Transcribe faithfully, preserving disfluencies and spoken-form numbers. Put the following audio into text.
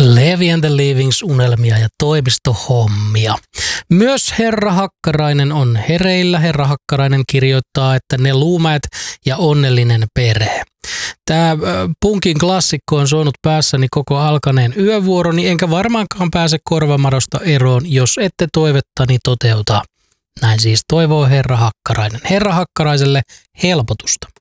Levi and the Leavings -unelmia ja toimistohommia. Myös Herra Hakkarainen on hereillä. Herra Hakkarainen kirjoittaa, että Ne Luumäet ja onnellinen perhe. Tämä punkin klassikko on soinut päässäni koko alkaneen yövuoroni, enkä varmaankaan pääse korvamadosta eroon, jos ette toivettani toteuta. Näin siis toivoo Herra Hakkarainen. Herra Hakkaraiselle helpotusta.